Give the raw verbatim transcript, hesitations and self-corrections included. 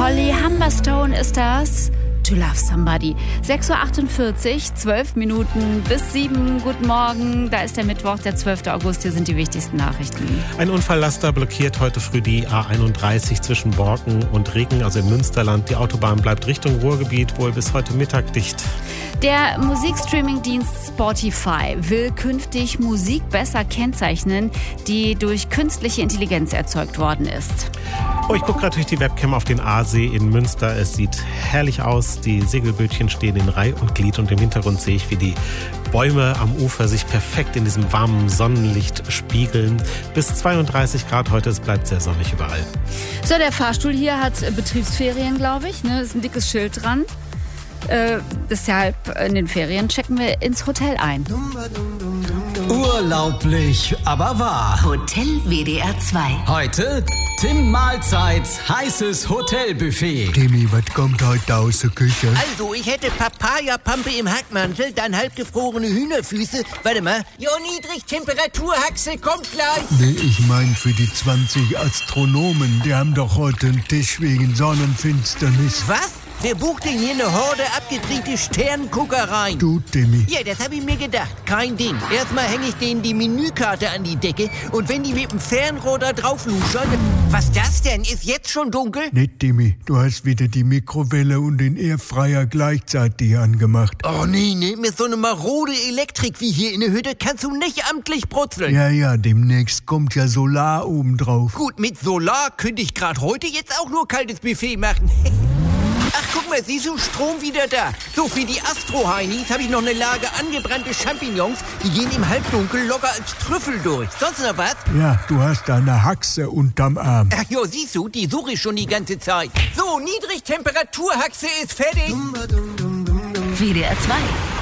Holly Humberstone ist das. To Love Somebody. sechs Uhr achtundvierzig, zwölf Minuten bis sieben. Guten Morgen, da ist der Mittwoch, der zwölfte August. Hier sind die wichtigsten Nachrichten. Ein Unfalllaster blockiert heute früh die A einunddreißig zwischen Borken und Regen, also im Münsterland. Die Autobahn bleibt Richtung Ruhrgebiet wohl bis heute Mittag dicht. Der Musikstreaming-Dienst Spotify will künftig Musik besser kennzeichnen, die durch künstliche Intelligenz erzeugt worden ist. Oh, ich gucke gerade durch die Webcam auf den Aasee in Münster. Es sieht herrlich aus. Die Segelbötchen stehen in Reih und Glied und im Hintergrund sehe ich, wie die Bäume am Ufer sich perfekt in diesem warmen Sonnenlicht spiegeln. Bis zweiunddreißig Grad heute, es bleibt sehr sonnig überall. So, der Fahrstuhl hier hat Betriebsferien, glaube ich. Ne? Ist ein dickes Schild dran. Äh, deshalb in den Ferien checken wir ins Hotel ein. Urlaublich, aber wahr. Hotel W D R zwei. Heute Tim Mahlzeits heißes Hotelbuffet. Timmy, was kommt heute aus der Küche? Also, ich hätte Papaya-Pampe im Hackmantel, dann halbgefrorene Hühnerfüße. Warte mal. Jo, Niedrigtemperaturhaxe kommt gleich. Nee, ich mein für die zwanzig Astronomen. Die haben doch heute einen Tisch wegen Sonnenfinsternis. Was? Wer bucht denn hier eine Horde abgedrehte Sternguckereien? Du, Timmy. Ja, das habe ich mir gedacht. Kein Ding. Erstmal hänge ich denen die Menükarte an die Decke und wenn die mit dem Fernrohr da drauf luschern... Was das denn? Ist jetzt schon dunkel? Nee, Timmy, du hast wieder die Mikrowelle und den Airfryer gleichzeitig angemacht. Oh nee, nee, mit so einer marode Elektrik wie hier in der Hütte kannst du nicht amtlich brutzeln. Ja, ja, demnächst kommt ja Solar obendrauf. Gut, mit Solar könnte ich gerade heute jetzt auch nur kaltes Buffet machen. Ach, guck mal, siehst du, Strom wieder da. So, für die Astro-Heinis habe ich noch eine Lage angebrannte Champignons. Die gehen im Halbdunkel locker als Trüffel durch. Sonst noch was? Ja, du hast eine Haxe unterm Arm. Ach jo, siehst du, die suche ich schon die ganze Zeit. So, Niedrigtemperaturhaxe ist fertig. W D R zwei.